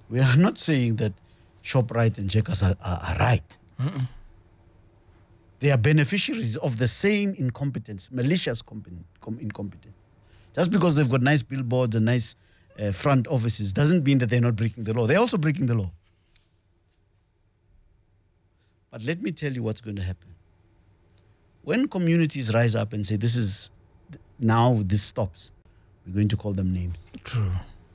We are not saying that Shoprite and Checkers are right. They are beneficiaries of the same incompetence, malicious incompetence. Just because they've got nice billboards and nice front offices doesn't mean that they're not breaking the law. They're also breaking the law. But let me tell you what's going to happen. When communities rise up and say, this stops, we're going to call them names. True.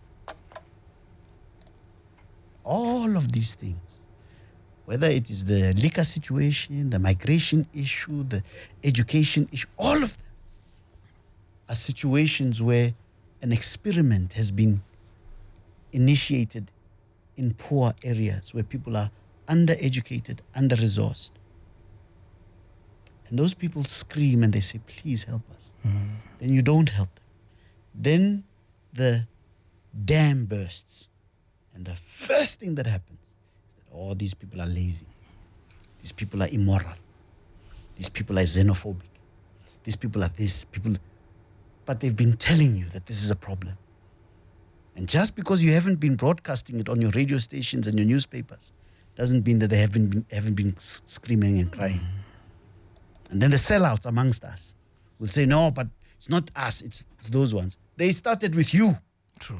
All of these things, whether it is the liquor situation, the migration issue, the education issue, all of them are situations where an experiment has been initiated in poor areas where people are undereducated, under-resourced. And those people scream and they say, please help us. Then you don't help them. Then the dam bursts. And the first thing that happens is that, these people are lazy. These people are immoral. These people are xenophobic. These people are this. But they've been telling you that this is a problem. And just because you haven't been broadcasting it on your radio stations and your newspapers doesn't mean that they haven't been screaming and crying. And then the sellouts amongst us will say, no, but it's not us, it's those ones. They started with you. True.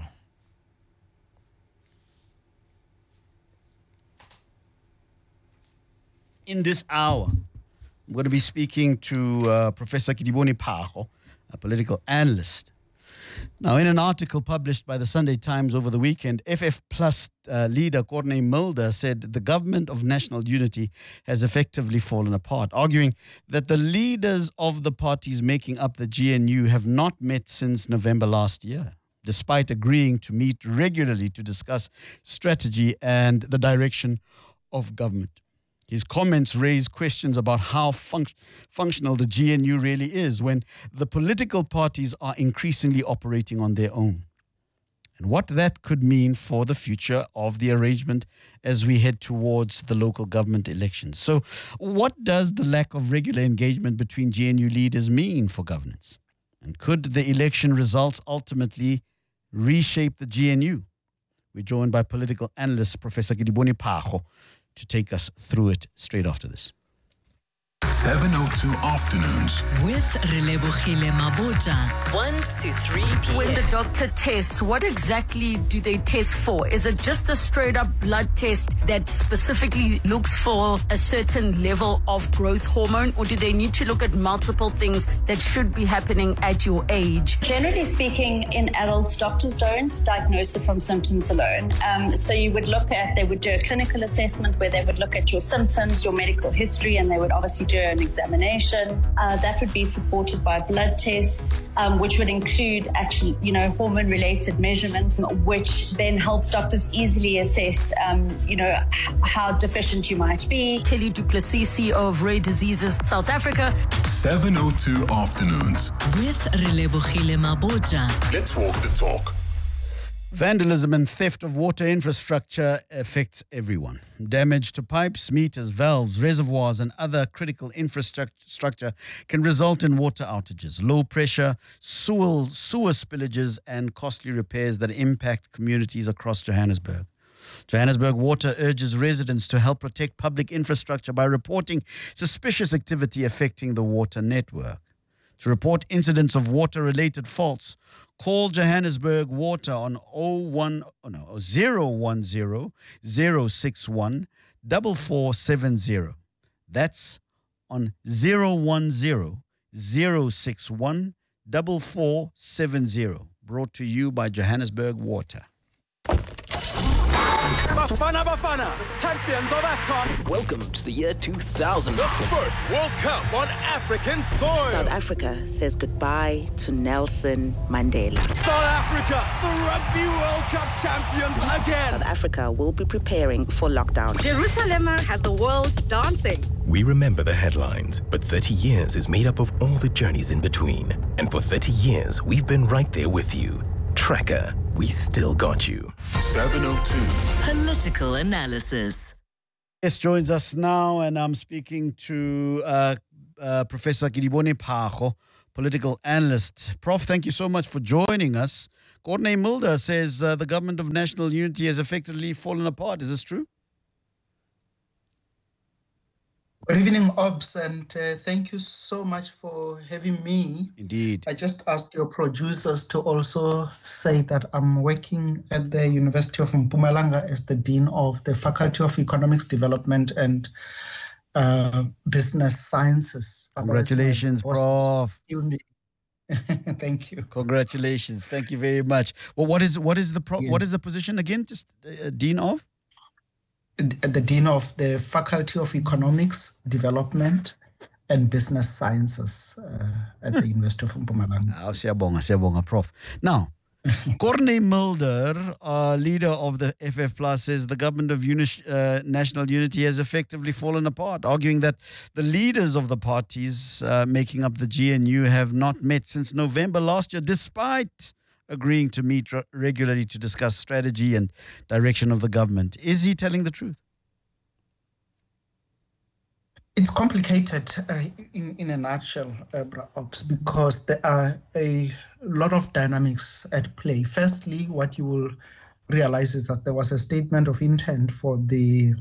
In this hour, I'm going to be speaking to Professor Kedibone Phakgo, a political analyst. Now, in an article published by the Sunday Times over the weekend, FF Plus leader Courtney Mulder said the government of national unity has effectively fallen apart, arguing that the leaders of the parties making up the GNU have not met since November last year, despite agreeing to meet regularly to discuss strategy and the direction of government. His comments raise questions about how functional the GNU really is when the political parties are increasingly operating on their own, and what that could mean for the future of the arrangement as we head towards the local government elections. So what does the lack of regular engagement between GNU leaders mean for governance? And could the election results ultimately reshape the GNU? We're joined by political analyst Professor Kedibone Phakgo to take us through it straight after this. 702 Afternoons with Relebogile Mabotja, 1 to 3 p.m. When the doctor tests, what exactly do they test for? Is it just a straight up blood test that specifically looks for a certain level of growth hormone, or do they need to look at multiple things that should be happening at your age? Generally speaking, in adults, doctors don't diagnose it from symptoms alone. So they would do a clinical assessment where they would look at your symptoms, your medical history, and they would obviously do an examination. That would be supported by blood tests, which would include actually, hormone-related measurements, which then helps doctors easily assess, how deficient you might be. Kelly Du Plessis, CEO of Rare Diseases South Africa. 702 Afternoons with Relebogile Mabotja. Let's walk the talk. Vandalism and theft of water infrastructure affects everyone. Damage to pipes, meters, valves, reservoirs, and other critical infrastructure can result in water outages, low pressure, sewer spillages, and costly repairs that impact communities across Johannesburg. Johannesburg Water urges residents to help protect public infrastructure by reporting suspicious activity affecting the water network. To report incidents of water-related faults, call Johannesburg Water on 010 061 4470. That's on 010 061 4470. Brought to you by Johannesburg Water. Bafana, champions of AFCON. Welcome to the year 2000. The first World Cup on African soil. South Africa says goodbye to Nelson Mandela. South Africa, the Rugby World Cup champions again. South Africa will be preparing for lockdown. Jerusalem has the world dancing. We remember the headlines, but 30 years is made up of all the journeys in between. And for 30 years, we've been right there with you. Tracker, we still got you. 702 Political analysis. Yes, joins us now, and I'm speaking to Professor Kedibone Phakgo, political analyst. Prof, thank you so much for joining us. Courtney Mulder says the government of national unity has effectively fallen apart. Is this true? Good evening, Obs, and thank you so much for having me. Indeed. I just asked your producers to also say that I'm working at the University of Mpumalanga as the Dean of the Faculty of Economics Development and Business Sciences. Congratulations, Prof. Thank you. Congratulations. Thank you very much. Well, what is the position again? Just Dean of? The Dean of the Faculty of Economics, Development and Business Sciences at the University of Mpumalanga. Siyabonga, Prof. Now, Courtney Mulder, leader of the FF Plus, says the government of national unity has effectively fallen apart, arguing that the leaders of the parties making up the GNU have not met since November last year, despite agreeing to meet regularly to discuss strategy and direction of the government. Is he telling the truth? It's complicated in a nutshell, because there are a lot of dynamics at play. Firstly, what you will realize is that there was a statement of intent for the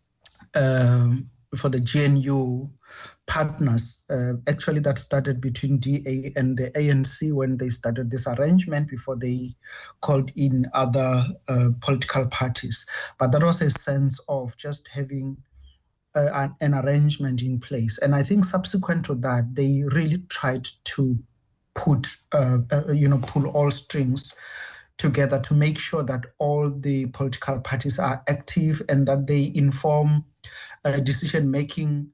GNU partners, actually that started between DA and the ANC when they started this arrangement before they called in other political parties. But that was a sense of just having an arrangement in place. And I think subsequent to that, they really tried to pull all strings together to make sure that all the political parties are active and that they inform decision-making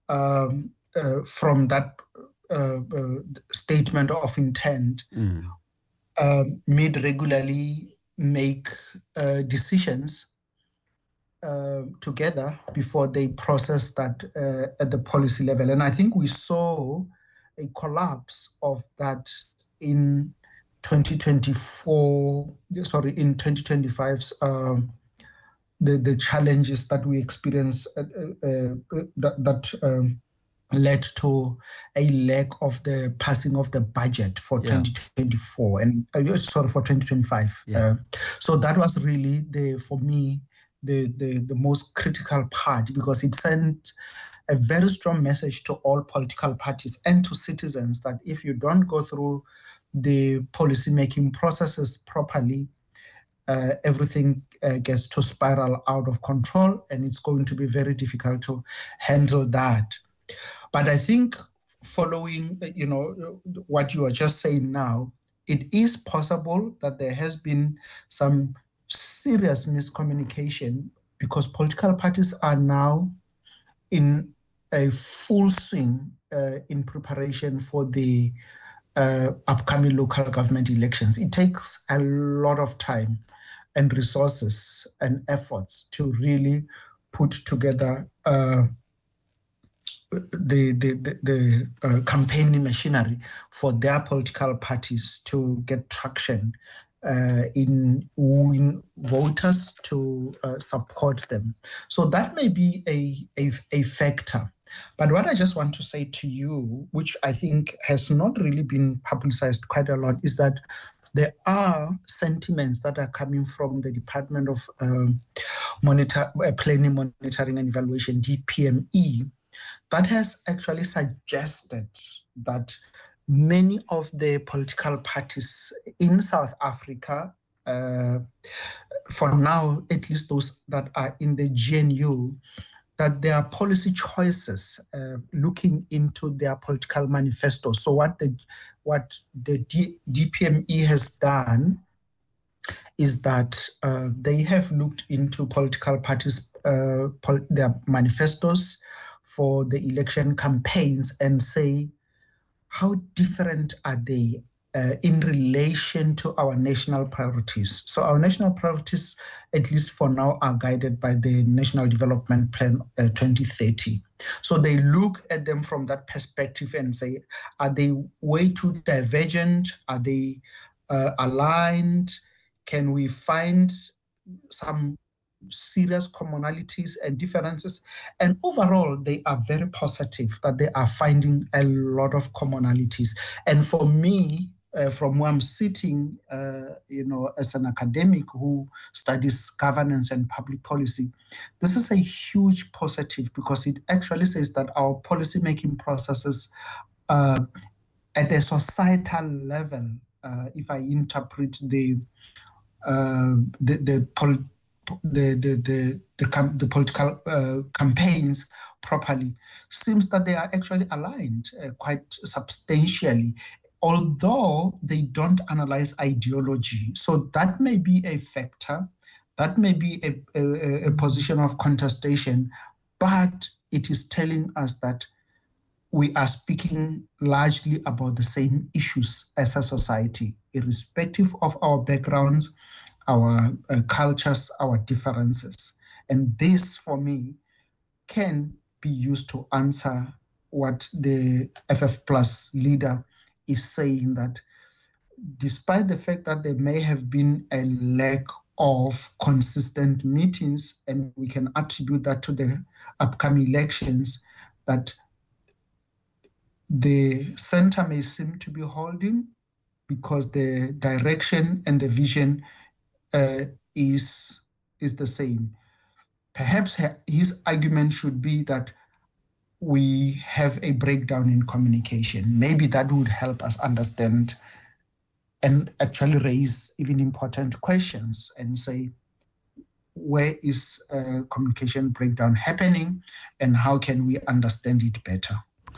from that statement of intent, made regularly make decisions together before they process that at the policy level. And I think we saw a collapse of that in 2025's the challenges that we experienced that led to a lack of the passing of the budget for 2024 and for 2025. So that was really for me the most critical part, because it sent a very strong message to all political parties and to citizens that if you don't go through the policy-making processes properly, everything gets to spiral out of control, and it's going to be very difficult to handle that. But I think following, what you are just saying now, it is possible that there has been some serious miscommunication, because political parties are now in a full swing in preparation for the upcoming local government elections. It takes a lot of time and resources and efforts to really put together the campaigning machinery for their political parties to get traction in wooing voters to support them. So that may be a factor. But what I just want to say to you, which I think has not really been publicized quite a lot, is that there are sentiments that are coming from the Department of Planning, Monitoring and Evaluation, DPME, that has actually suggested that many of the political parties in South Africa, for now, at least those that are in the GNU, that their policy choices, looking into their political manifesto. So what the DPME has done is that they have looked into political parties, their manifestos for the election campaigns, and say, how different are they in relation to our national priorities? So our national priorities, at least for now, are guided by the National Development Plan 2030. So they look at them from that perspective and say, are they way too divergent? Are they aligned? Can we find some serious commonalities and differences? And overall, they are very positive that they are finding a lot of commonalities. And for me, from where I'm sitting, as an academic who studies governance and public policy, this is a huge positive because it actually says that our policy-making processes at a societal level, if I interpret the political campaigns properly, seems that they are actually aligned quite substantially, although they don't analyze ideology. So that may be a factor, that may be a position of contestation, but it is telling us that we are speaking largely about the same issues as a society, irrespective of our backgrounds, our cultures, our differences. And this, for me, can be used to answer what the FF Plus leader is saying, that despite the fact that there may have been a lack of consistent meetings, and we can attribute that to the upcoming elections, that the center may seem to be holding because the direction and the vision is the same. Perhaps his argument should be that we have a breakdown in communication. Maybe that would help us understand and actually raise even important questions and say, where is communication breakdown happening and how can we understand it better?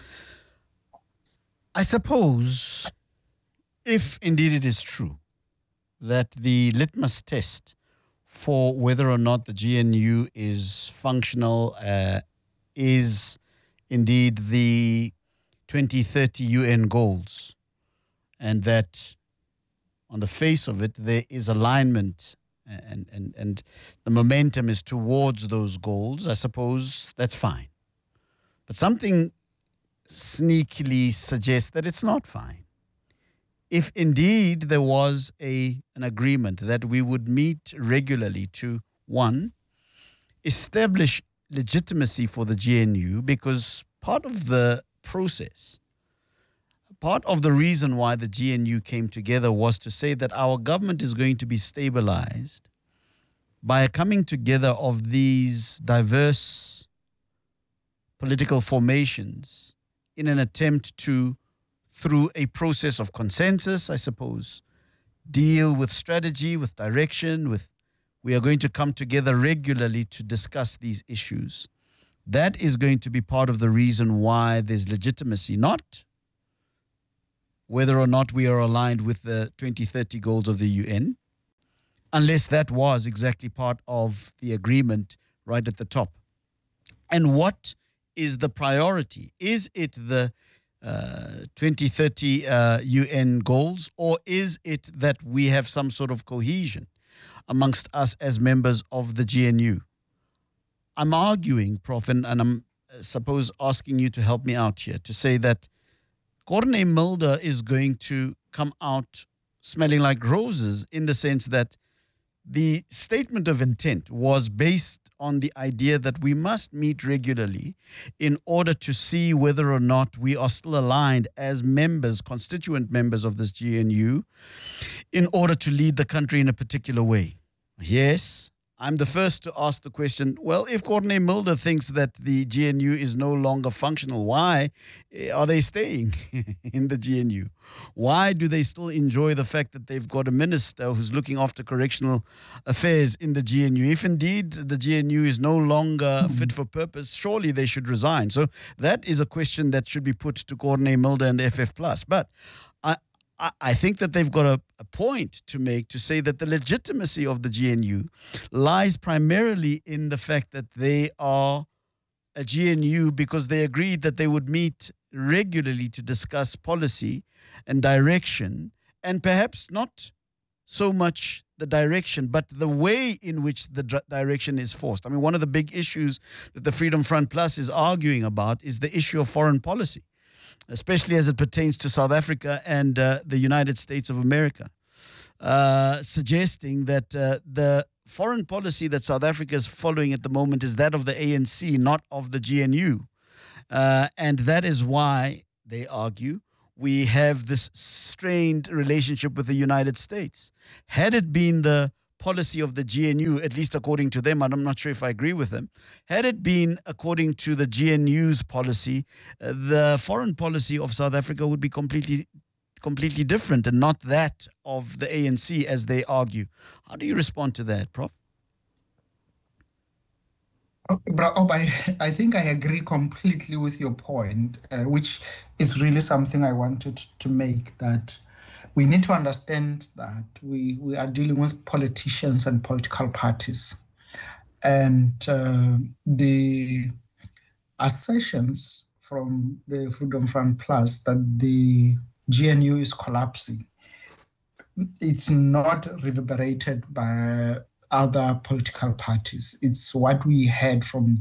I suppose, if indeed it is true that the litmus test for whether or not the GNU is functional is indeed the 2030 UN goals, and that on the face of it there is alignment and the momentum is towards those goals, I suppose that's fine. But something sneakily suggests that it's not fine. If indeed there was an agreement that we would meet regularly to, one, establish legitimacy for the GNU, because part of the process, part of the reason why the GNU came together was to say that our government is going to be stabilized by a coming together of these diverse political formations in an attempt to, through a process of consensus, I suppose, deal with strategy, with direction, we are going to come together regularly to discuss these issues. That is going to be part of the reason why there's legitimacy, not whether or not we are aligned with the 2030 goals of the UN, unless that was exactly part of the agreement right at the top. And what is the priority? Is it the 2030 UN goals, or is it that we have some sort of cohesion amongst us as members of the GNU? I'm arguing, Prof, and I'm suppose asking you to help me out here, to say that Corné Mulder is going to come out smelling like roses, in the sense that the statement of intent was based on the idea that we must meet regularly in order to see whether or not we are still aligned as members, constituent members of this GNU, in order to lead the country in a particular way. Yes, I'm the first to ask the question, well, if Corné Mulder thinks that the GNU is no longer functional, why are they staying in the GNU? Why do they still enjoy the fact that they've got a minister who's looking after correctional affairs in the GNU? If indeed the GNU is no longer fit for purpose, surely they should resign. So that is a question that should be put to Corné Mulder and the FF+. But I think that they've got a point to make, to say that the legitimacy of the GNU lies primarily in the fact that they are a GNU because they agreed that they would meet regularly to discuss policy and direction, and perhaps not so much the direction, but the way in which the direction is forced. I mean, one of the big issues that the Freedom Front Plus is arguing about is the issue of foreign policy, especially as it pertains to South Africa and the United States of America, suggesting that the foreign policy that South Africa is following at the moment is that of the ANC, not of the GNU. And that is why, they argue, we have this strained relationship with the United States. Had it been the policy of the GNU, at least according to them, and I'm not sure if I agree with them, had it been according to the GNU's policy, the foreign policy of South Africa would be completely different and not that of the ANC, as they argue. How do you respond to that, Prof? I think I agree completely with your point, which is really something I wanted to make, that we need to understand that we are dealing with politicians and political parties. And the assertions from the Freedom Front Plus that the GNU is collapsing, it's not reverberated by other political parties. It's what we heard from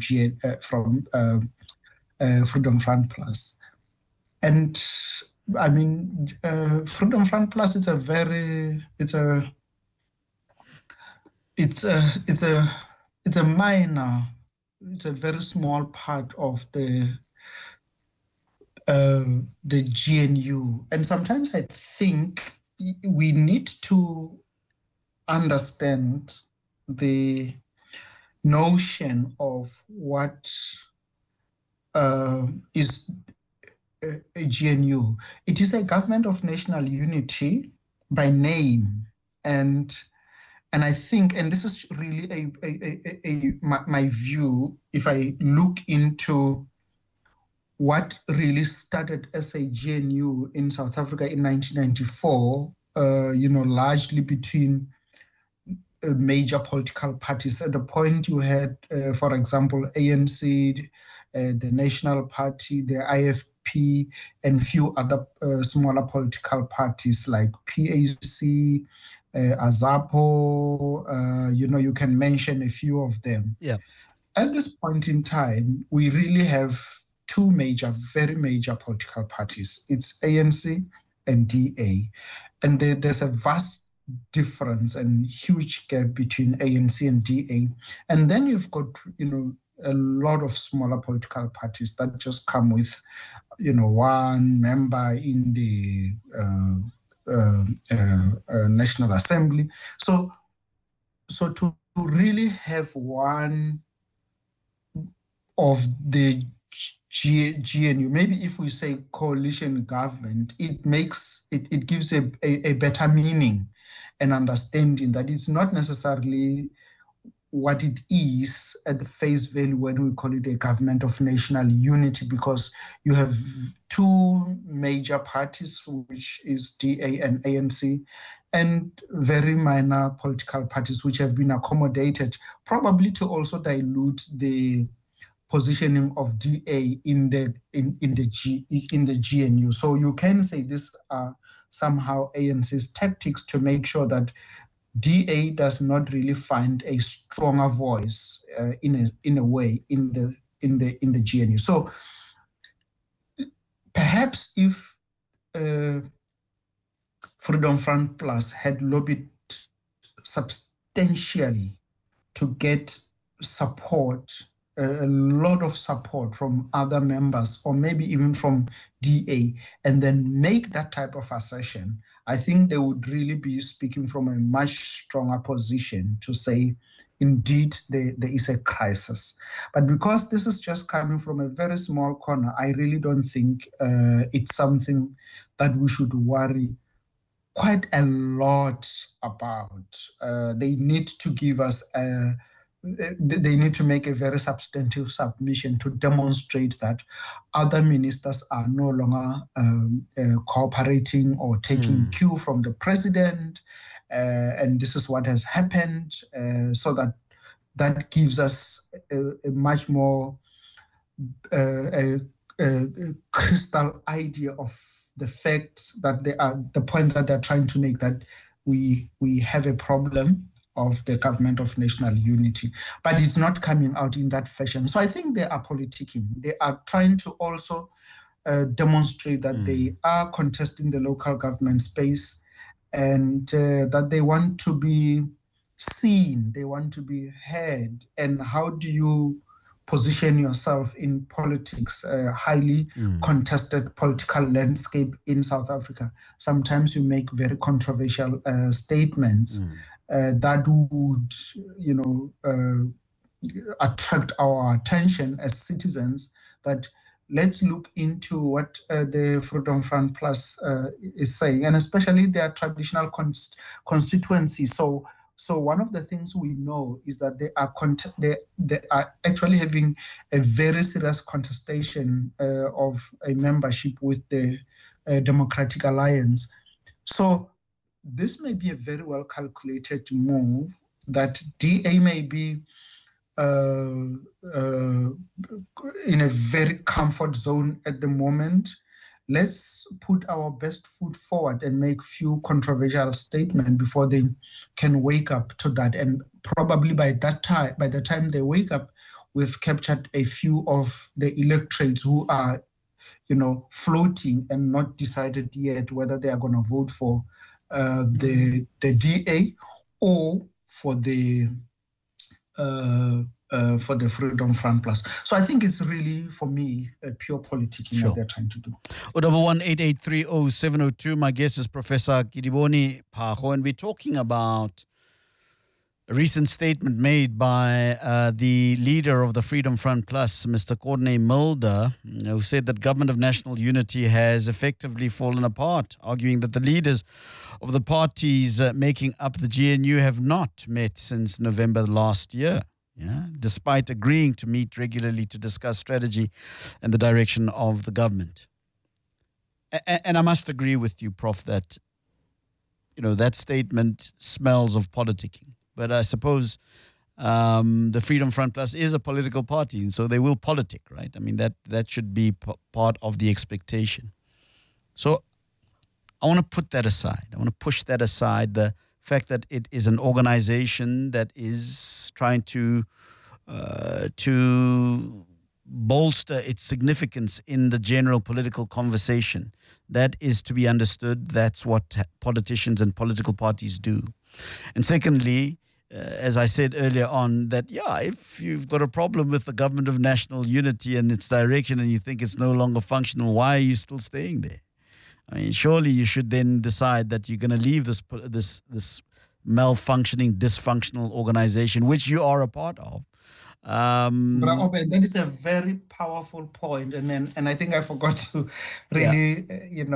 Freedom Front Plus. And I mean, Freedom Front Plus, it's a very small part of the GNU. And sometimes I think we need to understand the notion of what is a GNU. It is a government of national unity by name, and I think, and this is really my view, if I look into what really started as a GNU in South Africa in 1994, largely between major political parties. At the point you had, for example, ANC, the National Party, the IFP, and few other smaller political parties like PAC, AZAPO, you can mention a few of them. Yeah. At this point in time, we really have two very major political parties. It's ANC and DA. And there's a vast difference and huge gap between ANC and DA. And then you've got, a lot of smaller political parties that just come with, one member in the National Assembly. So to really have one of the GNU, maybe if we say coalition government, it gives a better meaning and understanding that it's not necessarily what it is at the face value when we call it a government of national unity, because you have two major parties, which is DA and ANC, and very minor political parties which have been accommodated, probably to also dilute the positioning of DA in the GNU. So you can say these are somehow ANC's tactics to make sure that DA does not really find a stronger voice in a way in the GNU. So perhaps if Freedom Front Plus had lobbied substantially to get support, a lot of support from other members, or maybe even from DA, and then make that type of assertion, I think they would really be speaking from a much stronger position to say, indeed, there is a crisis. But because this is just coming from a very small corner, I really don't think it's something that we should worry quite a lot about. They need to give us they need to make a very substantive submission to demonstrate that other ministers are no longer cooperating or taking cue from the president, and this is what has happened, so that gives us a much more crystal idea of the facts that they are, the point that they're trying to make, that we have a problem of the government of national unity, but it's not coming out in that fashion. So I think they are politicking. They are trying to also demonstrate that they are contesting the local government space, and that they want to be seen, they want to be heard. And how do you position yourself in politics, highly contested political landscape in South Africa. Sometimes you make very controversial statements that would, attract our attention as citizens. That let's look into what the Freedom Front Plus is saying, and especially their traditional constituency. So one of the things we know is that they are actually having a very serious contestation of a membership with the Democratic Alliance. So this may be a very well calculated move that DA may be in a very comfort zone at the moment. Let's put our best foot forward and make few controversial statements before they can wake up to that. And probably by the time they wake up, we've captured a few of the electorates who are, floating and not decided yet whether they are going to vote for the DA or for the Freedom Front Plus. So I think it's really, for me, a pure politicking what they're trying to do. 011-883-0702. My guest is Professor Kedibone Phakgo, and we're talking about a recent statement made by the leader of the Freedom Front Plus, Mr. Courtney Mulder, who said that Government of National Unity has effectively fallen apart, arguing that the leaders of the parties making up the GNU have not met since November last year. Despite agreeing to meet regularly to discuss strategy and the direction of the government. And I must agree with you, Prof, that, that statement smells of politicking. But I suppose the Freedom Front Plus is a political party, and so they will politic, right? I mean, that should be part of the expectation. So I want to put that aside. I want to push that aside, the fact that it is an organization that is trying to bolster its significance in the general political conversation. That is to be understood. That's what politicians and political parties do. And secondly, as I said earlier on, that, if you've got a problem with the Government of National Unity and its direction and you think it's no longer functional, why are you still staying there? I mean, surely you should then decide that you're going to leave this malfunctioning, dysfunctional organization, which you are a part of. That is a very powerful point, and I think I forgot to really,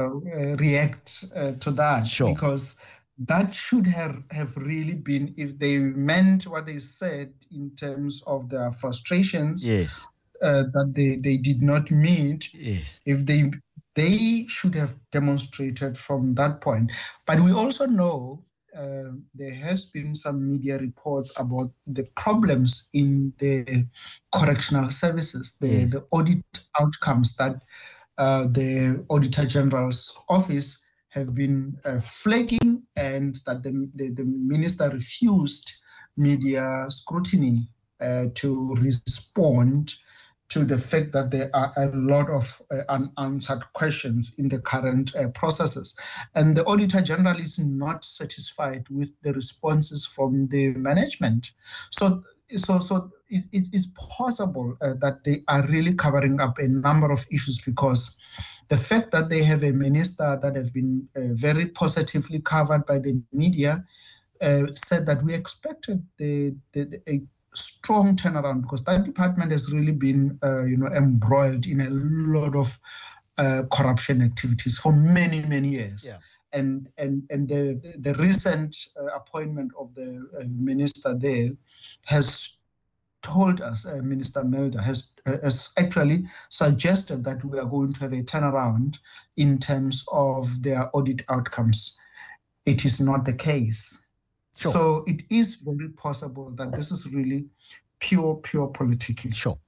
react to that. Sure. Because that should have really been, if they meant what they said in terms of their frustrations, that they did not meet. Yes. If they should have demonstrated from that point. But we also know there has been some media reports about the problems in the correctional services, the audit outcomes that the Auditor General's office have been flagging, and that the minister refused media scrutiny to respond to the fact that there are a lot of unanswered questions in the current processes. And the Auditor General is not satisfied with the responses from the management. So it is possible that they are really covering up a number of issues, because the fact that they have a minister that has been very positively covered by the media said that we expected a strong turnaround, because that department has really been, embroiled in a lot of corruption activities for many, many years. Yeah. And the recent appointment of the minister there has told us, Minister Mulder has actually suggested that we are going to have a turnaround in terms of their audit outcomes. It is not the case. Sure. So it is very possible that this is really pure politicking. Sure.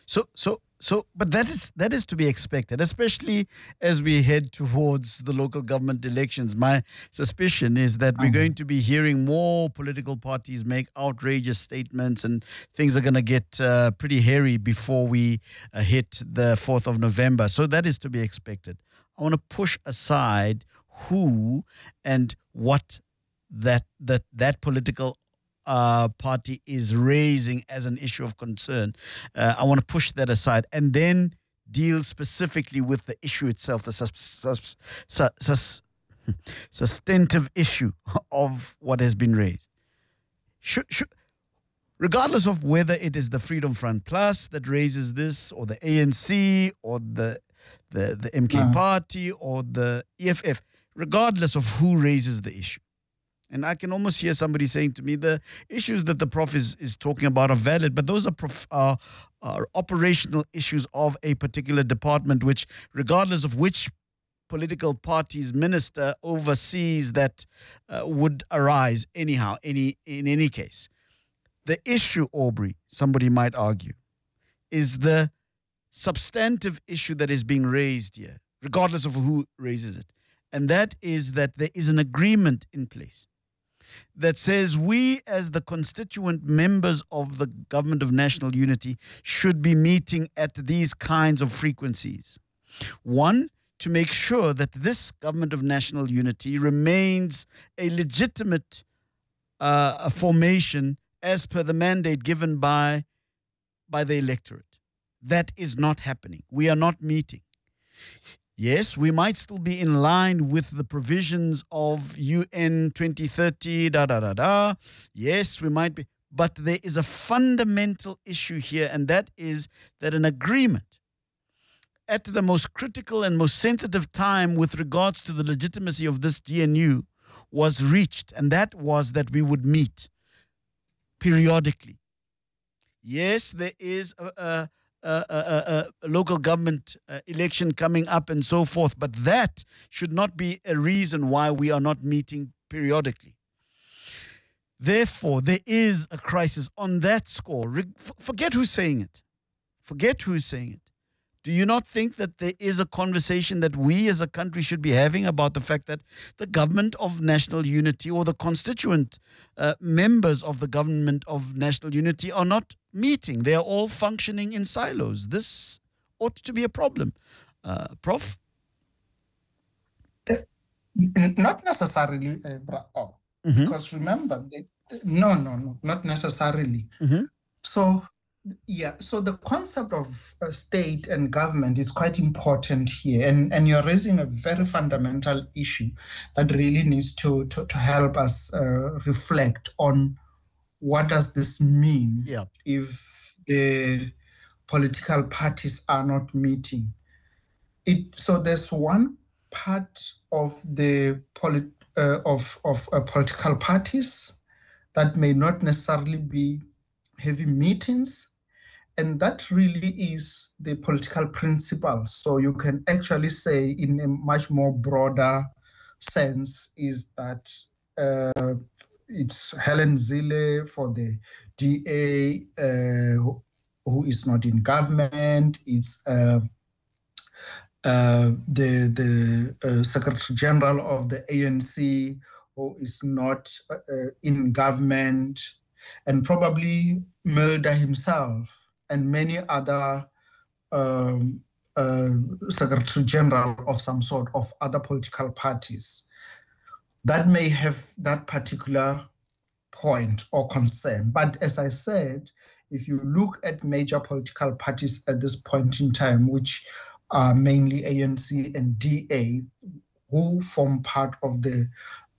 So, but that is to be expected, especially as we head towards the local government elections. My suspicion is that we're going to be hearing more political parties make outrageous statements, and things are going to get pretty hairy before we hit the 4th of November. So that is to be expected. I want to push aside who and what that political party is raising as an issue of concern, I want to push that aside and then deal specifically with the issue itself, the substantive issue of what has been raised. Regardless of whether it is the Freedom Front Plus that raises this, or the ANC, or the MK Party, or the EFF, regardless of who raises the issue. And I can almost hear somebody saying to me, the issues that the Prof is talking about are valid, but those are operational issues of a particular department, which, regardless of which political party's minister oversees, that would arise anyhow, in any case. The issue, Aubrey, somebody might argue, is the substantive issue that is being raised here, regardless of who raises it. And that is that there is an agreement in place that says we, as the constituent members of the Government of National Unity, should be meeting at these kinds of frequencies. One, to make sure that this Government of National Unity remains a legitimate formation as per the mandate given by the electorate. That is not happening. We are not meeting. Yes, we might still be in line with the provisions of UN 2030, Yes, we might be. But there is a fundamental issue here, and that is that an agreement at the most critical and most sensitive time with regards to the legitimacy of this GNU was reached, and that was that we would meet periodically. Yes, there is a local government election coming up and so forth, but that should not be a reason why we are not meeting periodically. Therefore, there is a crisis on that score. Forget who's saying it. Forget who's saying it. Do you not think that there is a conversation that we as a country should be having about the fact that the Government of National Unity, or the constituent members of the Government of National Unity, are not meeting? They are all functioning in silos. This ought to be a problem. Prof? Not necessarily, because remember, no, not necessarily. Mm-hmm. So the concept of state and government is quite important here, and you're raising a very fundamental issue that really needs to help us reflect on what does this mean if the political parties are not meeting. So there's one part of the political parties that may not necessarily be having meetings, and that really is the political principle. So you can actually say, in a much more broader sense, is that it's Helen Zille for the DA, who is not in government. It's the Secretary General of the ANC, who is not in government, and probably Mulder himself and many other Secretary General of some sort of other political parties that may have that particular point or concern. But as I said, if you look at major political parties at this point in time, which are mainly ANC and DA, who form part of the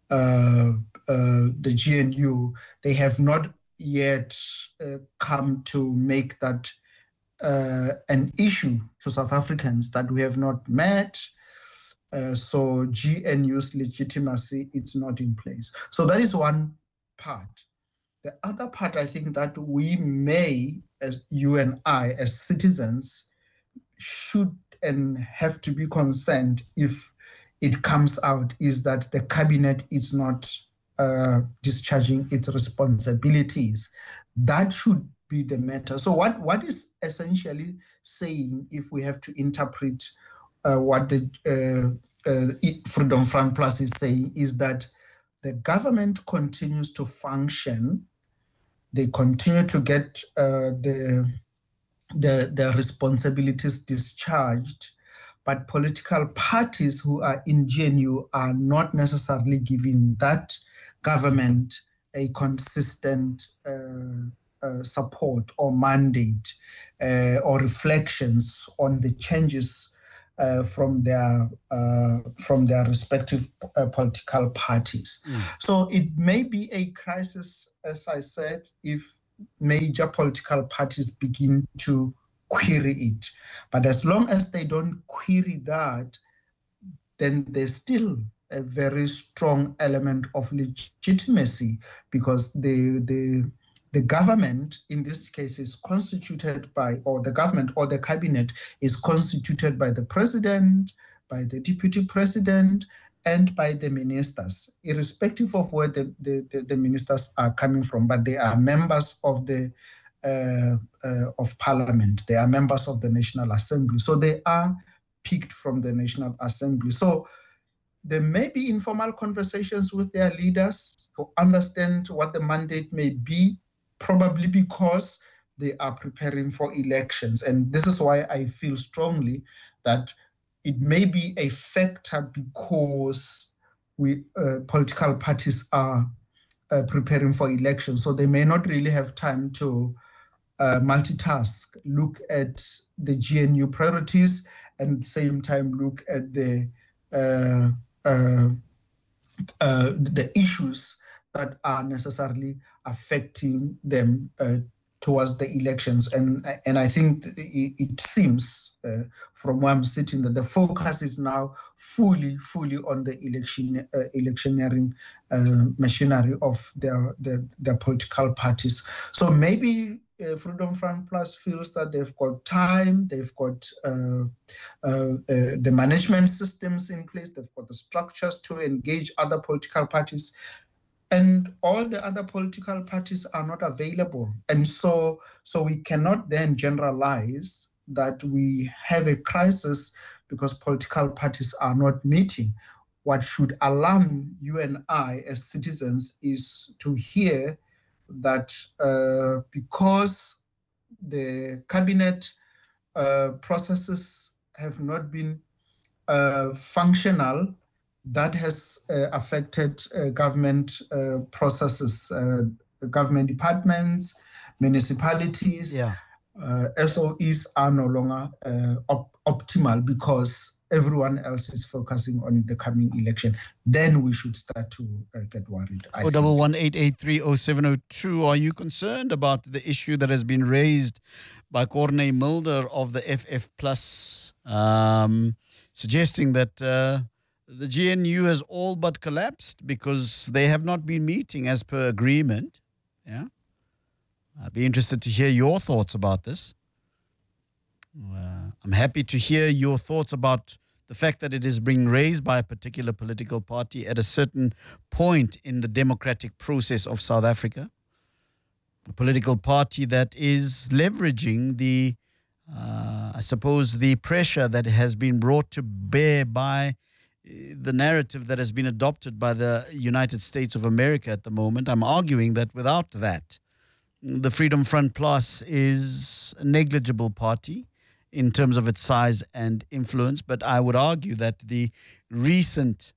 GNU, they have not yet come to make that an issue to South Africans that we have not met. So GNU's legitimacy, it's not in place. So that is one part. The other part, I think, that we may, as you and I, as citizens, should and have to be concerned if it comes out, is that the cabinet is not discharging its responsibilities. That should be the matter. So what is essentially saying, if we have to interpret what the Freedom Front Plus is saying, is that the government continues to function. They continue to get the responsibilities discharged, but political parties who are in GNU are not necessarily giving that government a consistent support or mandate or reflections on the changes from their respective political parties. So it may be a crisis, as I said, if major political parties begin to query it. But as long as they don't query that, then there's still a very strong element of legitimacy, because the government in this case is constituted by, or the government or the cabinet is constituted by the president, by the deputy president, and by the ministers, irrespective of where the ministers are coming from, but they are members of the of parliament. They are members of the National Assembly. So they are picked from the National Assembly. So there may be informal conversations with their leaders to understand what the mandate may be, probably because they are preparing for elections. And this is why I feel strongly that it may be a factor, because political parties are preparing for elections. So they may not really have time to multitask, look at the GNU priorities, and at the same time look at the issues that are necessarily affecting them towards the elections. And I think it seems from where I'm sitting that the focus is now fully on the electioneering machinery of their political parties. So maybe Freedom Front Plus feels that they've got time, they've got the management systems in place, they've got the structures to engage other political parties, and all the other political parties are not available. And so we cannot then generalize that we have a crisis because political parties are not meeting. What should alarm you and I as citizens is to hear that because the cabinet processes have not been functional, that has affected government processes, government departments, municipalities. Yeah. SOEs are no longer optimal because everyone else is focusing on the coming election. Then we should start to get worried. 011-883-0702. Are you concerned about the issue that has been raised by Corne Mulder of the FF Plus, suggesting that the GNU has all but collapsed because they have not been meeting as per agreement? Yeah. I'd be interested to hear your thoughts about this. I'm happy to hear your thoughts about the fact that it is being raised by a particular political party at a certain point in the democratic process of South Africa. A political party that is leveraging the, I suppose, the pressure that has been brought to bear by the narrative that has been adopted by the United States of America at the moment. I'm arguing that without that, the Freedom Front Plus is a negligible party in terms of its size and influence, but I would argue that the recent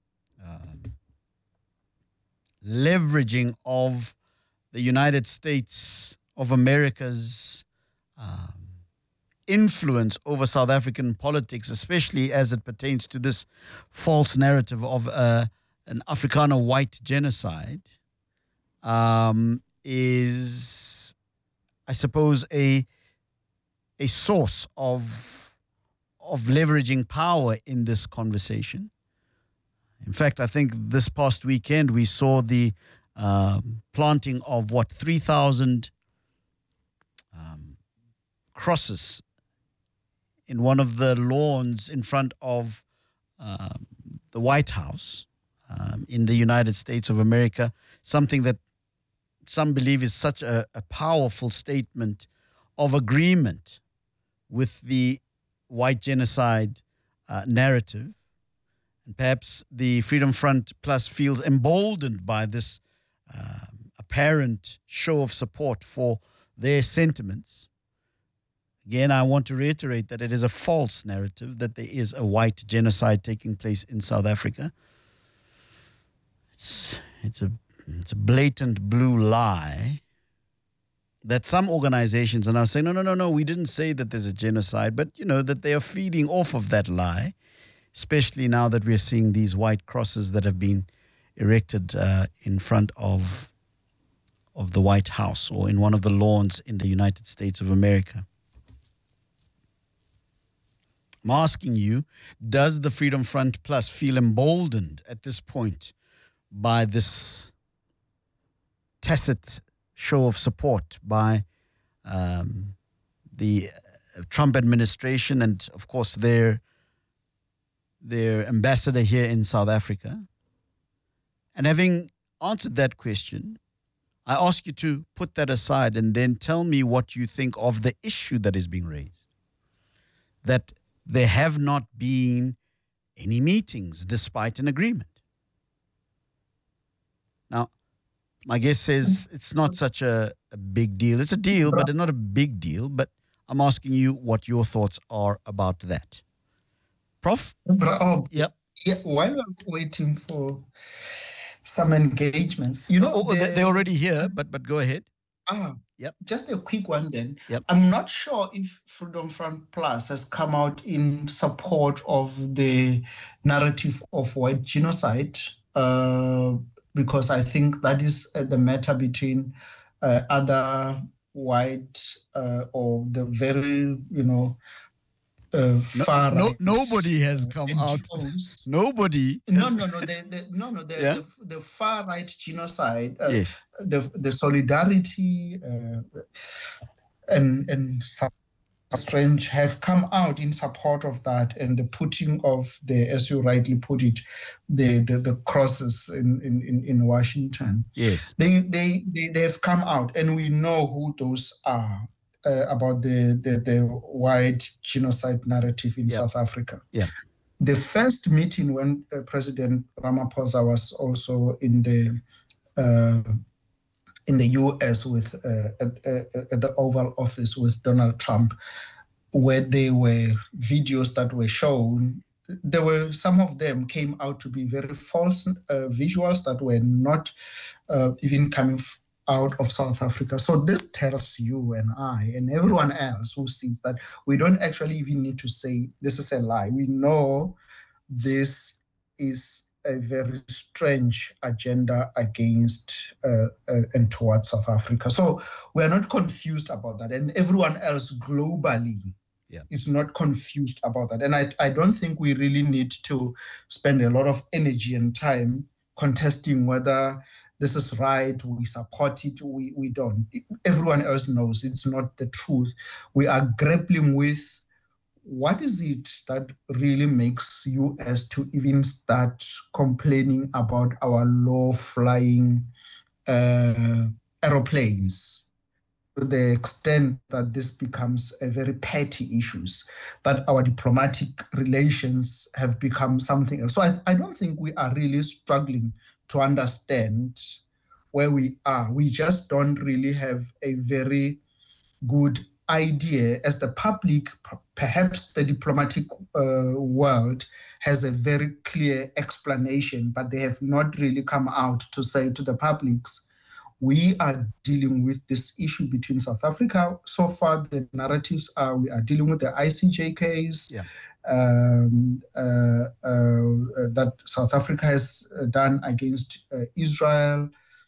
leveraging of the United States of America's influence over South African politics, especially as it pertains to this false narrative of an Afrikaner white genocide, is, I suppose, a source of leveraging power in this conversation. In fact, I think this past weekend we saw the planting of 3,000 crosses in one of the lawns in front of the White House in the United States of America, something that some believe is such a powerful statement of agreement with the white genocide narrative. And perhaps the Freedom Front Plus feels emboldened by this apparent show of support for their sentiments. Again, I want to reiterate that it is a false narrative that there is a white genocide taking place in South Africa. It's a it's a blatant blue lie that some organizations are now saying, no, we didn't say that there's a genocide, but, that they are feeding off of that lie, especially now that we're seeing these white crosses that have been erected in front of the White House or in one of the lawns in the United States of America. I'm asking you, does the Freedom Front Plus feel emboldened at this point by this tacit show of support by the Trump administration and, of course, their ambassador here in South Africa? And having answered that question, I ask you to put that aside and then tell me what you think of the issue that is being raised. That there have not been any meetings despite an agreement. Now, my guest says it's not such a big deal. It's a deal, but it's not a big deal. But I'm asking you what your thoughts are about that. Prof? Yep. Yeah, while I'm waiting for some engagements, they're already here, but go ahead. Yep. Just a quick one then. Yep. I'm not sure if Freedom Front Plus has come out in support of the narrative of white genocide, because I think that is the matter between other white or the very, far right. Nobody has come out. Nobody. The far right genocide. Yes. The solidarity and Strange have come out in support of that, and the putting of the, as you rightly put it, the crosses in Washington. Yes. They've come out, and we know who those are. About the white genocide narrative in South Africa. Yeah. The first meeting when President Ramaphosa was also in the U.S. with at the Oval Office with Donald Trump, where there were videos that were shown. There were some of them came out to be very false visuals that were not even coming out of South Africa. So this tells you and I and everyone else who sees that we don't actually even need to say this is a lie. We know this is a very strange agenda against and towards South Africa. So we are not confused about that. And everyone else globally is not confused about that. And I don't think we really need to spend a lot of energy and time contesting whether this is right, we support it, we don't. Everyone else knows it's not the truth. We are grappling with what is it that really makes US to even start complaining about our low-flying aeroplanes, to the extent that this becomes a very petty issue, that our diplomatic relations have become something else. So I don't think we are really struggling to understand where we are. We just don't really have a very good idea as the public. Perhaps the diplomatic world has a very clear explanation, but they have not really come out to say to the publics, we are dealing with this issue between South Africa. So far, the narratives are we are dealing with the ICJ case, that South Africa has done against Israel.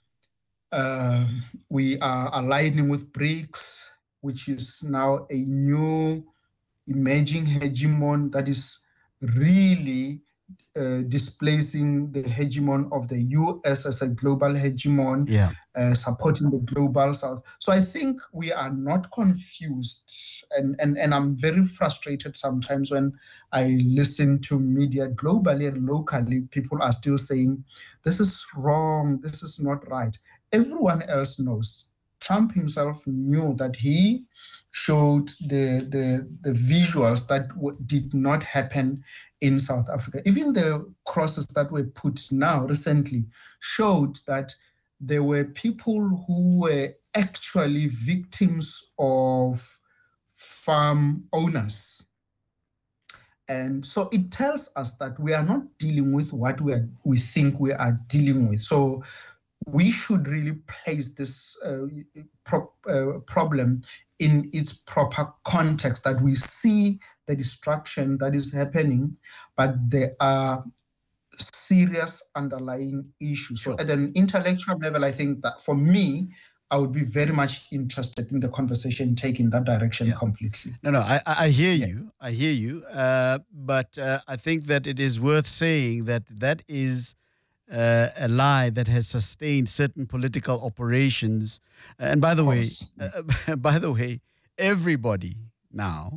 We are aligning with BRICS, which is now a new emerging hegemon that is really displacing the hegemon of the US as a global hegemon, supporting the global South. So I think we are not confused, and I'm very frustrated sometimes when I listen to media globally and locally. People are still saying, this is wrong, this is not right. Everyone else knows. Trump himself knew that he showed the visuals that did not happen in South Africa. Even the crosses that were put now recently showed that there were people who were actually victims of farm owners. And so it tells us that we are not dealing with what we think we are dealing with. So we should really place this problem in its proper context, that we see the destruction that is happening, but there are serious underlying issues. Sure. So at an intellectual level, I think that for me, I would be very much interested in the conversation taking that direction completely. No, I hear you. I hear you. But I think that it is worth saying that is a lie that has sustained certain political operations. And by the way, everybody now,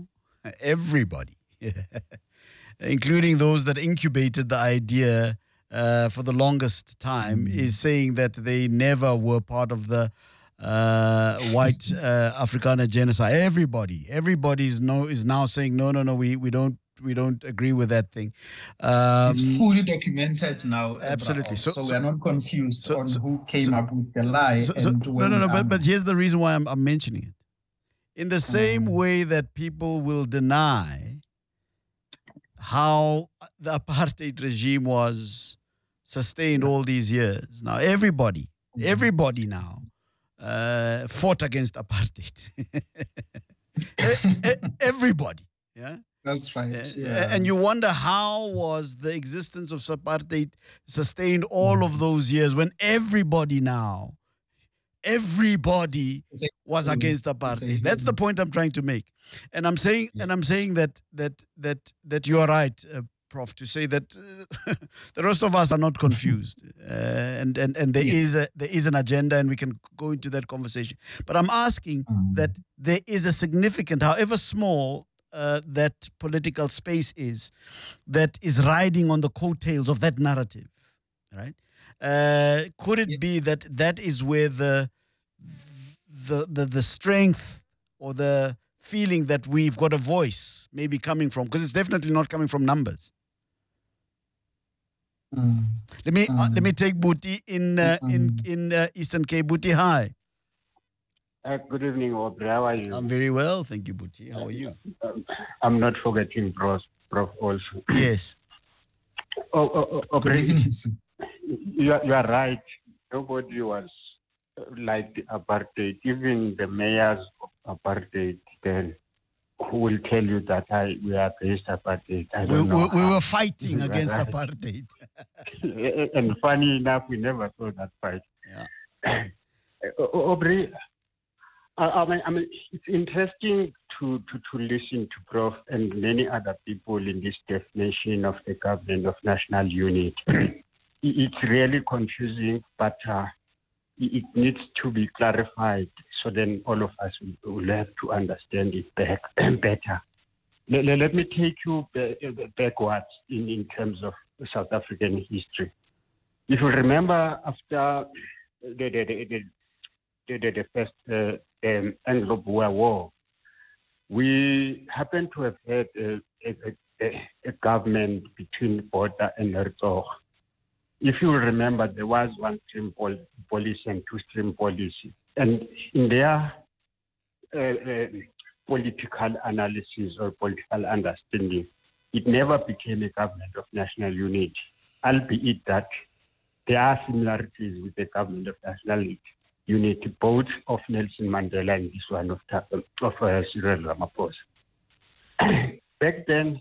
including those that incubated the idea for the longest time, is saying that they never were part of the white Afrikaner genocide. Everybody is now saying no. We don't agree with that thing. It's fully documented now. Absolutely. So we are not confused on who came up with the lie. But here's the reason why I'm mentioning it. In the same way that people will deny how the apartheid regime was sustained all these years. Now, everybody now fought against apartheid. Everybody, yeah? That's right. And you wonder how was the existence of apartheid sustained all of those years when everybody was against apartheid. That's the point I'm trying to make. And I'm saying that you are right, Prof, to say that the rest of us are not confused, and there is an agenda, and we can go into that conversation. But I'm asking that there is a significant, however small, that political space is, that is riding on the coattails of that narrative, right? Could it be that is where the strength or the feeling that we've got a voice maybe coming from? Because it's definitely not coming from numbers. Let me take Buti in Eastern Cape. Buti, hi. Good evening, Aubrey. How are you? I'm very well, thank you, Buti. How are you? I'm not forgetting Prof also. Yes. Aubrey, you are right. Nobody was like the apartheid. Even the mayors of apartheid then, who will tell you that we are against apartheid. We were fighting against apartheid. And funny enough, we never saw that fight. Yeah. Aubrey, I mean, it's interesting to listen to Prof and many other people in this definition of the government of national unity. It's really confusing, but it needs to be clarified so then all of us will have to understand it better. Let me take you backwards in terms of South African history. If you remember, after the first Anglo-Boer War, we happened to have had a government between Botha and Hertzog. If you remember, there was one-stream policy and two-stream policy. And in their political analysis or political understanding, it never became a government of national unity, albeit that there are similarities with the government of national unity, both of Nelson Mandela and this one of Cyril Ramaphosa. Back then,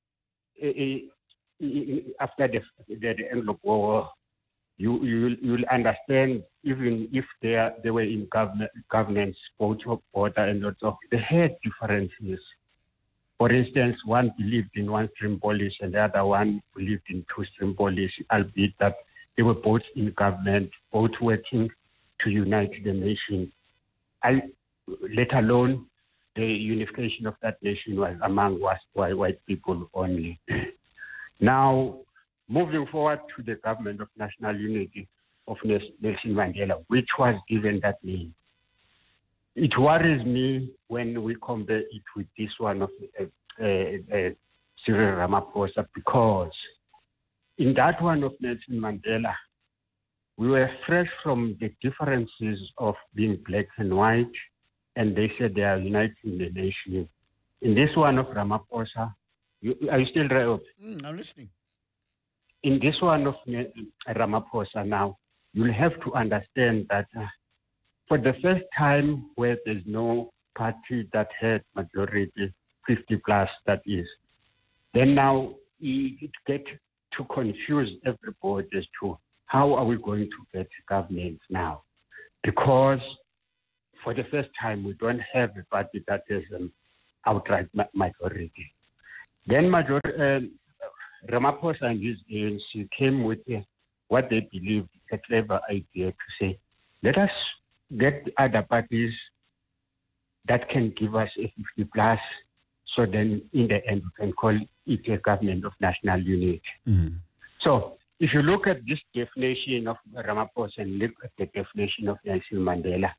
after the Anglo-Boer War, you'll understand, even if they were in governance, both of Botha and Hertzog, they had differences. For instance, one believed in one-stream policy and the other one believed in two-stream policy, albeit that they were both in government, both working to unite the nation. Let alone the unification of that nation was among white people only. Now, moving forward to the government of national unity of Nelson Mandela, which was given that name. It worries me when we compare it with this one of Cyril Ramaphosa, because in that one of Nelson Mandela, we were fresh from the differences of being black and white, and they said they are uniting the nation. In this one of Ramaphosa, are you still right? I'm listening. In this one of Ramaphosa now, you'll have to understand that for the first time where there's no party that had majority, 50 plus that is, then now it get to confuse everybody as to how are we going to get government now? Because for the first time, we don't have a party that has an outright majority. Then Ramaphosa and his ANC came with what they believed a clever idea to say, let us get other parties that can give us a 50 plus, so then in the end we can call it a government of national unity. Mm-hmm. So if you look at this definition of Ramaphosa and look at the definition of Nelson Mandela,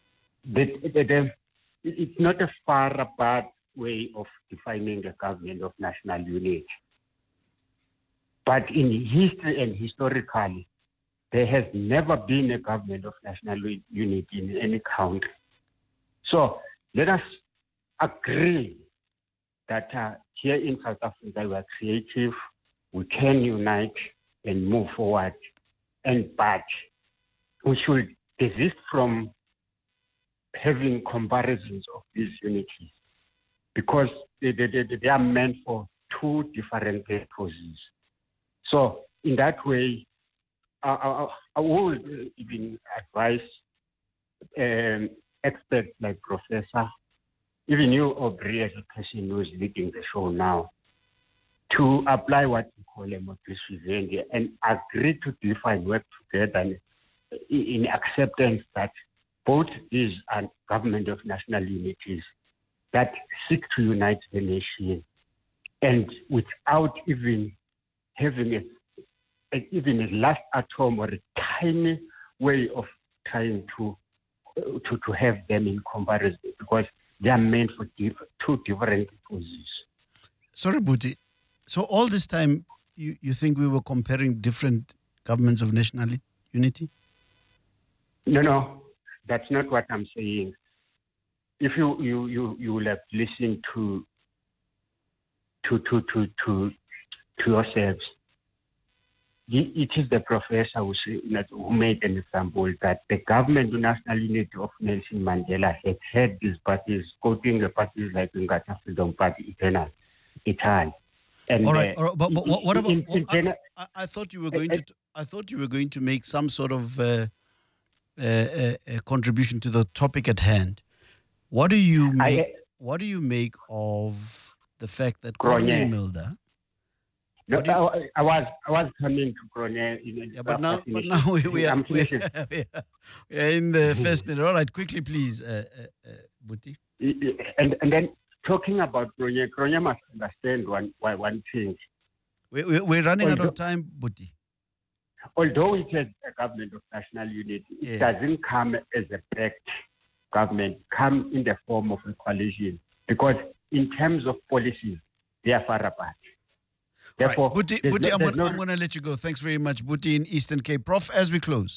it's not a far apart way of defining the government of national unity. But in history and historically, there has never been a government of national unity in any country. So let us agree that here in South Africa we are creative, we can unite and move forward, but we should desist from having comparisons of these unities because they are meant for two different purposes. So in that way, I would even advise experts like Professor, even you, Aubrey, as a person who is leading the show now, to apply what we call a modus vivendi and agree to define, work together in acceptance that both these are government of national unities that seek to unite the nation, and without even having even a last atom or a tiny way of trying to have them in comparison, because they are meant for two different purposes. Sorry, Buti. So all this time, you think we were comparing different governments of national unity? No, that's not what I'm saying. If you will have listened to yourselves, it is the professor who made an example that the government of national unity of Nelson Mandela had these parties, quoting the parties like Ngata Freedom Party, Italy. And, all right. But what about? I thought you were going to. I thought you were going to make some sort of a contribution to the topic at hand. What do you make? What do you make of the fact that Corne Mulder? No, I was coming to Corne. But now we are in the first minute. All right, quickly, please, Buti. And then talking about Corne must understand one thing. We're running out of time, Buti. Although it is a government of national unity, it doesn't come as a pact government, come in the form of a coalition, because in terms of policies, they are far apart. Therefore, right. Buti, I'm going to let you go. Thanks very much, Buti in Eastern Cape. Prof, as we close.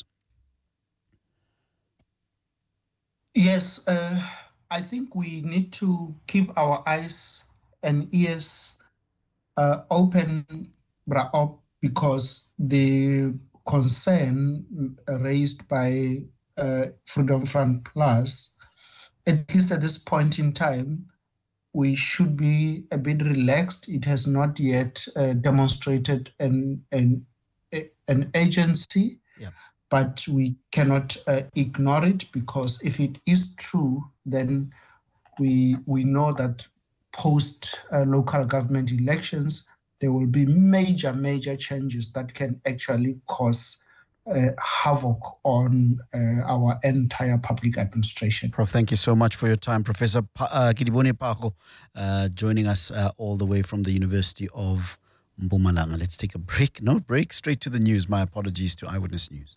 Yes, I think we need to keep our eyes and ears open, because the concern raised by Freedom Front Plus, at least at this point in time, we should be a bit relaxed. It has not yet demonstrated an agency, but we cannot ignore it, because if it is true, then we know that post local government elections, there will be major changes that can actually cause havoc on our entire public administration. Prof, thank you so much for your time. Professor Kedibone Pakgo joining us all the way from the University of Mpumalanga. Let's take a break. No break, straight to the news. My apologies to Eyewitness News.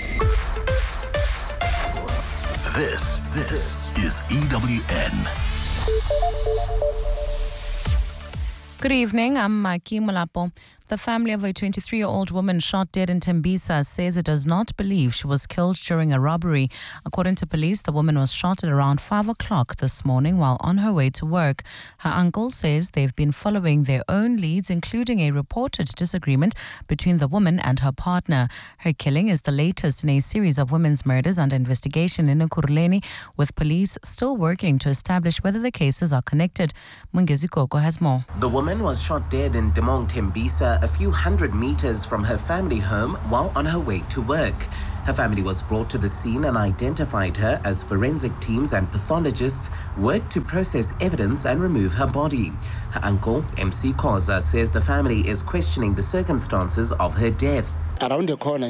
This is EWN. Good evening, I'm Maki Mulapo. The family of a 23-year-old woman shot dead in Tembisa says it does not believe she was killed during a robbery. According to police, the woman was shot at around 5 o'clock this morning while on her way to work. Her uncle says they've been following their own leads, including a reported disagreement between the woman and her partner. Her killing is the latest in a series of women's murders under investigation in Ekurhuleni, with police still working to establish whether the cases are connected. Mungezi Koko has more. The woman was shot dead in Demong Tembisa, a few hundred meters from her family home while on her way to work. Her family was brought to the scene and identified her as forensic teams and pathologists worked to process evidence and remove her body. Her uncle, MC Koza, says the family is questioning the circumstances of her death. Around the corner,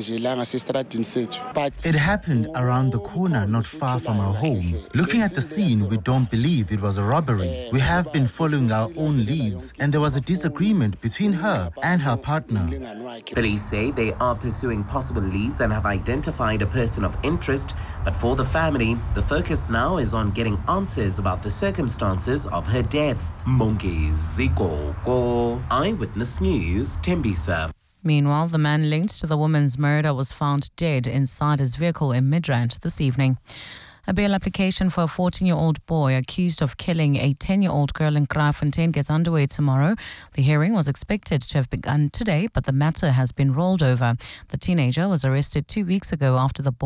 but it happened around the corner, not far from our home. Looking at the scene, we don't believe it was a robbery. We have been following our own leads, and there was a disagreement between her and her partner. Police say they are pursuing possible leads and have identified a person of interest, but for the family, the focus now is on getting answers about the circumstances of her death. Mungezi Koko, Eyewitness News, Tembisa. Meanwhile, the man linked to the woman's murder was found dead inside his vehicle in Midrand this evening. A bail application for a 14-year-old boy accused of killing a 10-year-old girl in Kraaifontein gets underway tomorrow. The hearing was expected to have begun today, but the matter has been rolled over. The teenager was arrested 2 weeks ago after the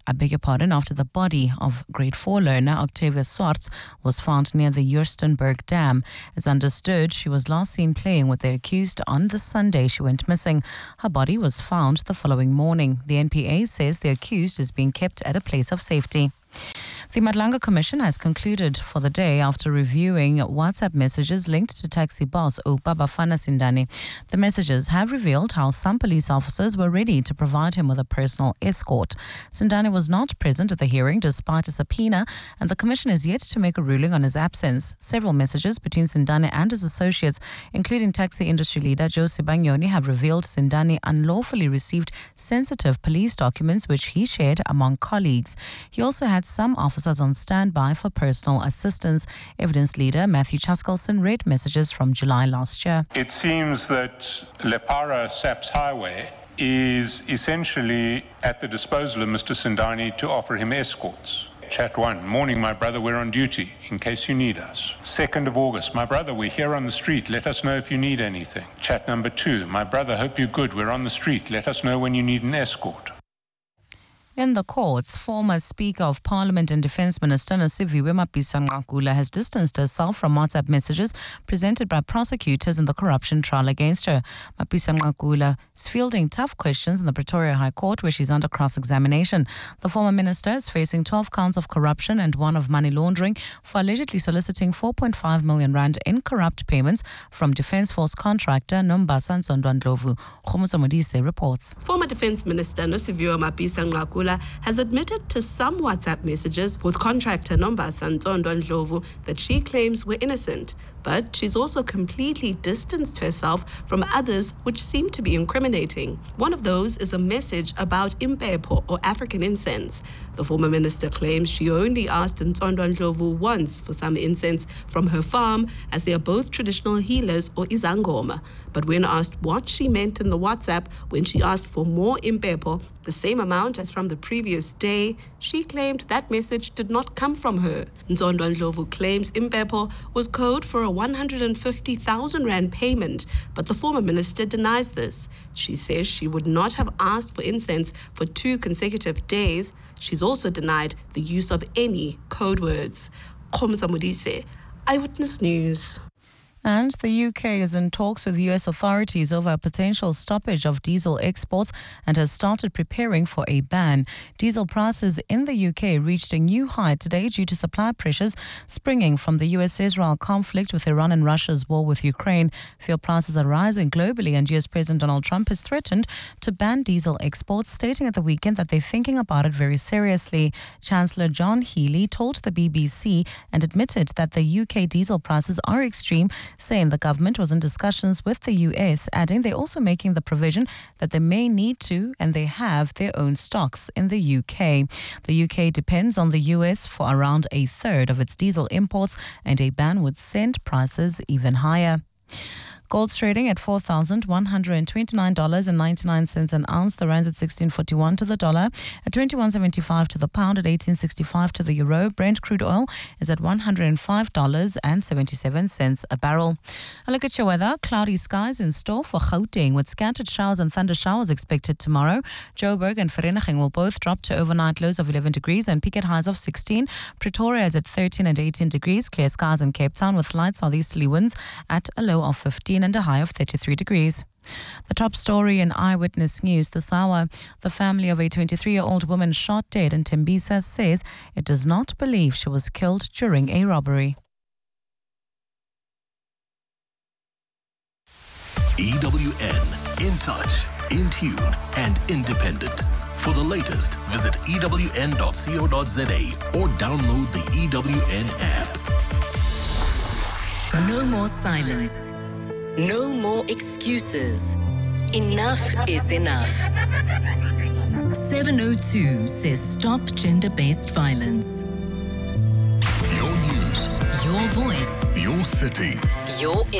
body of grade 4 learner Octavia Swartz was found near the Jurstenburg Dam. As understood, she was last seen playing with the accused on the Sunday she went missing. Her body was found the following morning. The NPA says the accused is being kept at a place of safety. The Madlanga Commission has concluded for the day after reviewing WhatsApp messages linked to taxi boss Bafana Sindani. The messages have revealed how some police officers were ready to provide him with a personal escort. Sindani was not present at the hearing despite a subpoena, and the Commission is yet to make a ruling on his absence. Several messages between Sindani and his associates, including taxi industry leader Joe Sibanyoni, have revealed Sindani unlawfully received sensitive police documents which he shared among colleagues. He also had some officers on standby for personal assistance. Evidence leader Matthew Chaskelson read messages from July last year. It seems that Lepara Saps Highway is essentially at the disposal of Mr. Sindani to offer him escorts. Chat 1, morning, my brother, we're on duty, in case you need us. 2nd of August, my brother, we're here on the street, let us know if you need anything. Chat number 2, my brother, hope you're good, we're on the street, let us know when you need an escort. In the courts, former Speaker of Parliament and Defence Minister Nosiviwe Mapisa-Nqakula has distanced herself from WhatsApp messages presented by prosecutors in the corruption trial against her. Mapisa-Nqakula is fielding tough questions in the Pretoria High Court, where she's under cross-examination. The former minister is facing 12 counts of corruption and 1 of money laundering for allegedly soliciting 4.5 million rand in corrupt payments from Defence Force contractor Nombasa Ntsondwa-Ndlovu. Khumusa Modise reports. Former Defence Minister Nosiviwe Mapisa-Nqakula has admitted to some WhatsApp messages with contractor Nombasa Ntsondwa-Ndlovu that she claims were innocent, but she's also completely distanced herself from others which seem to be incriminating. One of those is a message about Impepo, or African incense. The former minister claims she only asked Ntsondwa-Ndlovu once for some incense from her farm, as they are both traditional healers or izangoma. But when asked what she meant in the WhatsApp when she asked for more Impepo, the same amount as from the previous day, she claimed that message did not come from her. Ntsondwa-Ndlovu claims Impepo was code for a 150,000 rand payment, but the former minister denies this. She says she would not have asked for incense for 2 consecutive days. She's also denied the use of any code words. Khumusa Modise, Eyewitness News. And the UK is in talks with US authorities over a potential stoppage of diesel exports and has started preparing for a ban. Diesel prices in the UK reached a new high today due to supply pressures springing from the US-Israel conflict with Iran and Russia's war with Ukraine. Fuel prices are rising globally, and US President Donald Trump has threatened to ban diesel exports, stating at the weekend that they're thinking about it very seriously. Chancellor John Healey told the BBC and admitted that the UK diesel prices are extreme, saying the government was in discussions with the US, adding they're also making the provision that they may need to and they have their own stocks in the UK. The UK depends on the US for around a third of its diesel imports, and a ban would send prices even higher. Gold's trading at $4,129.99 an ounce. The rand's at 16.41 to the dollar, at 21.75 to the pound, at 18.65 to the euro. Brent crude oil is at $105.77 a barrel. A look at your weather. Cloudy skies in store for Gauteng with scattered showers and thunder showers expected tomorrow. Joburg and Vereeniging will both drop to overnight lows of 11 degrees and peak at highs of 16. Pretoria is at 13 and 18 degrees. Clear skies in Cape Town with light southeasterly winds at a low of 15 and a high of 33 degrees. The top story in Eyewitness News this hour. The family of a 23-year-old woman shot dead in Tembisa says it does not believe she was killed during a robbery. EWN, in touch, in tune, and independent. For the latest, visit ewn.co.za or download the EWN app. No more silence. No more excuses. Enough is enough. 702 says stop gender-based violence. Your news. Your voice. Your city. Your